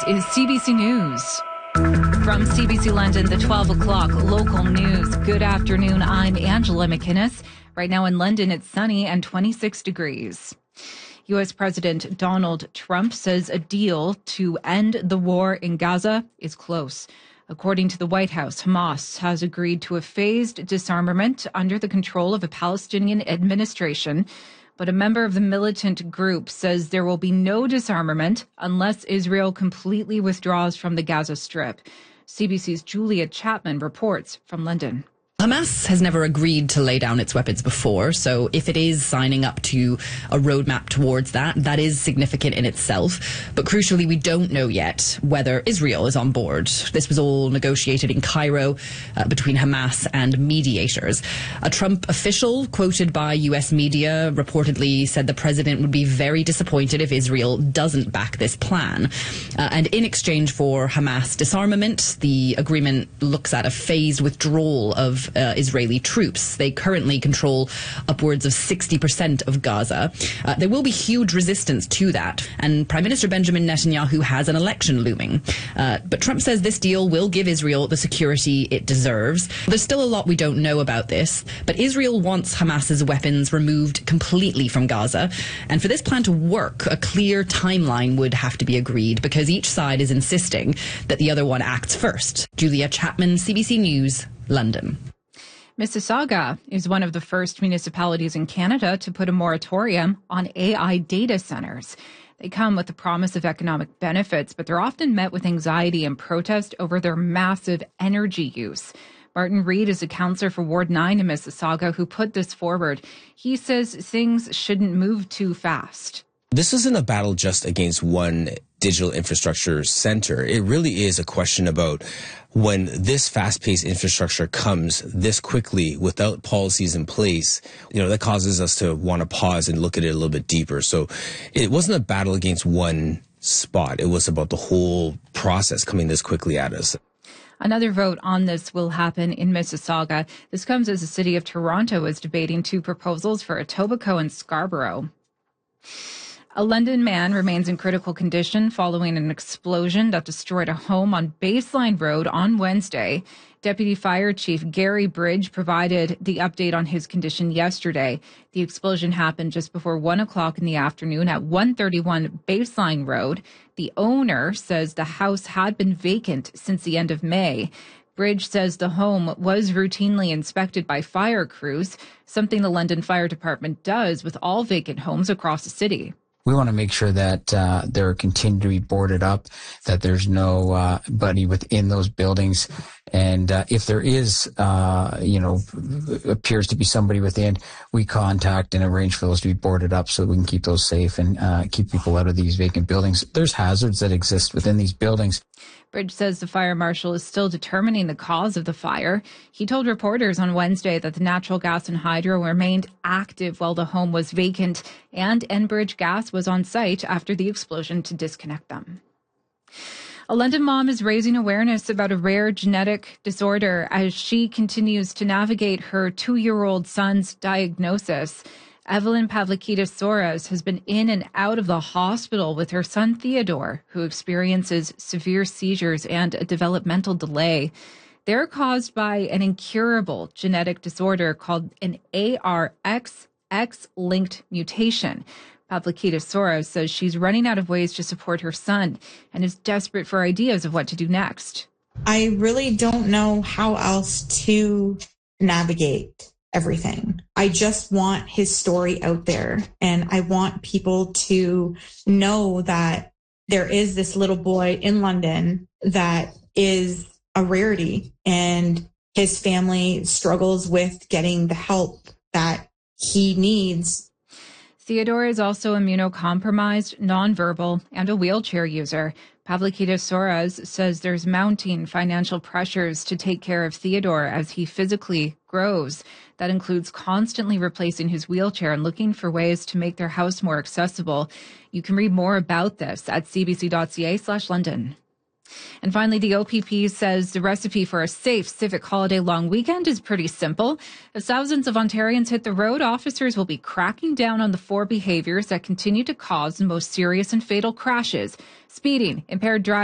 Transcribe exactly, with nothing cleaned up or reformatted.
is C B C News. From C B C London, the twelve o'clock local news. Good afternoon. I'm Angela McInnes. Right now in London, it's sunny and twenty-six degrees. U S President Donald Trump says a deal to end the war in Gaza is close. According to the White House, Hamas has agreed to a phased disarmament under the control of a Palestinian administration. But a member of the militant group says there will be no disarmament unless Israel completely withdraws from the Gaza Strip. C B C's Julia Chapman reports from London. Hamas has never agreed to lay down its weapons before, so if it is signing up to a roadmap towards that, that is significant in itself. But crucially, we don't know yet whether Israel is on board. This was all negotiated in Cairo uh, between Hamas and mediators. A Trump official quoted by U S media reportedly said the president would be very disappointed if Israel doesn't back this plan. Uh, and in exchange for Hamas disarmament, the agreement looks at a phased withdrawal of Uh, Israeli troops. They currently control upwards of sixty percent of Gaza. Uh, there will be huge resistance to that, and Prime Minister Benjamin Netanyahu has an election looming. Uh, but Trump says this deal will give Israel the security it deserves. There's still a lot we don't know about this, but Israel wants Hamas's weapons removed completely from Gaza. And for this plan to work, a clear timeline would have to be agreed because each side is insisting that the other one acts first. Julia Chapman, C B C News, London. Mississauga is one of the first municipalities in Canada to put a moratorium on A I data centers. They come with the promise of economic benefits, but they're often met with anxiety and protest over their massive energy use. Martin Reed is a councillor for Ward nine in Mississauga who put this forward. He says things shouldn't move too fast. This isn't a battle just against one digital infrastructure center. It really is a question about when this fast-paced infrastructure comes this quickly without policies in place, you know, that causes us to want to pause and look at it a little bit deeper. So it wasn't a battle against one spot. It was about the whole process coming this quickly at us. Another vote on this will happen in Mississauga. This comes as the city of Toronto is debating two proposals for Etobicoke and Scarborough. A London man remains in critical condition following an explosion that destroyed a home on Baseline Road on Wednesday. Deputy Fire Chief Gary Bridge provided the update on his condition yesterday. The explosion happened just before one o'clock in the afternoon at one thirty-one Baseline Road. The owner says the house had been vacant since the end of May. Bridge says the home was routinely inspected by fire crews, something the London Fire Department does with all vacant homes across the city. We want to make sure that uh, they're continuing to be boarded up, that there's no uh, buddy within those buildings. And uh, if there is, uh, you know, appears to be somebody within, we contact and arrange for those to be boarded up so we can keep those safe and uh, keep people out of these vacant buildings. There's hazards that exist within these buildings. Bridge says the fire marshal is still determining the cause of the fire. He told reporters on Wednesday that the natural gas and hydro remained active while the home was vacant, and Enbridge Gas was on site after the explosion to disconnect them. A London mom is raising awareness about a rare genetic disorder as she continues to navigate her two-year-old son's diagnosis. Evelyn Pavlikidis-Soros has been in and out of the hospital with her son Theodore, who experiences severe seizures and a developmental delay. They're caused by an incurable genetic disorder called an A R X X-linked mutation. Pavlikidis-Soros says she's running out of ways to support her son and is desperate for ideas of what to do next. I really don't know how else to navigate everything. I just want his story out there, and I want people to know that there is this little boy in London that is a rarity, and his family struggles with getting the help that he needs. Theodore is also immunocompromised, nonverbal, and a wheelchair user. Pavlikidis-Soros says there's mounting financial pressures to take care of Theodore as he physically grows. That includes constantly replacing his wheelchair and looking for ways to make their house more accessible. You can read more about this at cbc.ca slash London. And finally, the O P P says the recipe for a safe civic holiday long weekend is pretty simple. As thousands of Ontarians hit the road, officers will be cracking down on the four behaviors that continue to cause the most serious and fatal crashes: speeding, impaired driving,